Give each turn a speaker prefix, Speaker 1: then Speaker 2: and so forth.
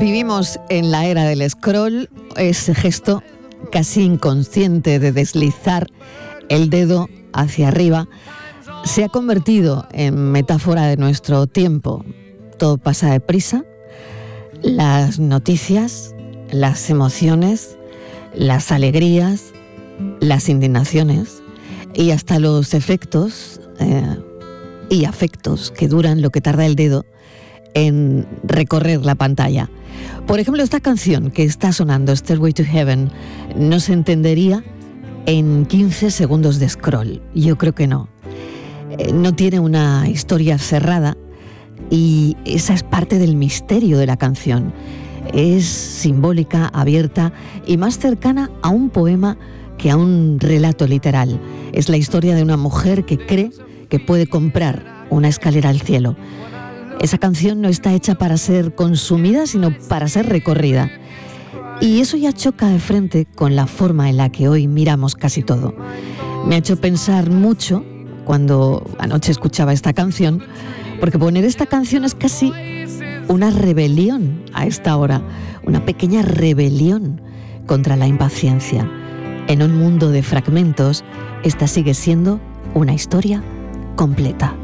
Speaker 1: Vivimos en la era del scroll, ese gesto casi inconsciente de deslizar el dedo hacia arriba se ha convertido en metáfora de nuestro tiempo. Todo pasa deprisa, las noticias, las emociones, las alegrías, las indignaciones y hasta los efectos y afectos que duran lo que tarda el dedo en recorrer la pantalla. Por ejemplo, esta canción que está sonando, Stairway to Heaven, no se entendería en 15 segundos de scroll. Yo creo que no. No tiene una historia cerrada y esa es parte del misterio de la canción. Es simbólica, abierta y más cercana a un poema que a un relato literal. Es la historia de una mujer que cree que puede comprar una escalera al cielo. Esa canción no está hecha para ser consumida, sino para ser recorrida. Y eso ya choca de frente con la forma en la que hoy miramos casi todo. Me ha hecho pensar mucho cuando anoche escuchaba esta canción, porque poner esta canción es casi una rebelión a esta hora, una pequeña rebelión contra la impaciencia. En un mundo de fragmentos, esta sigue siendo una historia completa.